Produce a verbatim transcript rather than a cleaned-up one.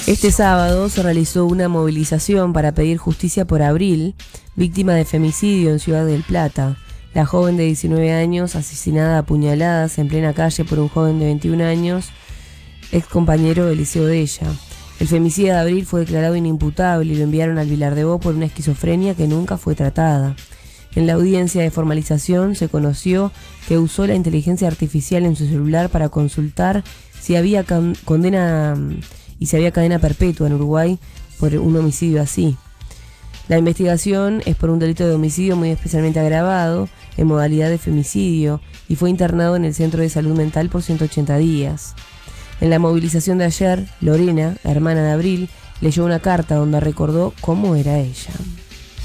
Este sábado se realizó una movilización para pedir justicia por Abril, víctima de femicidio en Ciudad del Plata. La joven de diecinueve años, asesinada a puñaladas en plena calle por un joven de veintiún años, ex compañero del liceo de ella. El femicida de Abril fue declarado inimputable y lo enviaron al Vilar de Bo por una esquizofrenia que nunca fue tratada. En la audiencia de formalización se conoció que usó la inteligencia artificial en su celular para consultar si había con- condena y si había cadena perpetua en Uruguay por un homicidio así. La investigación es por un delito de homicidio muy especialmente agravado, en modalidad de femicidio, y fue internado en el Centro de Salud Mental por ciento ochenta días. En la movilización de ayer, Lorena, hermana de Abril, leyó una carta donde recordó cómo era ella.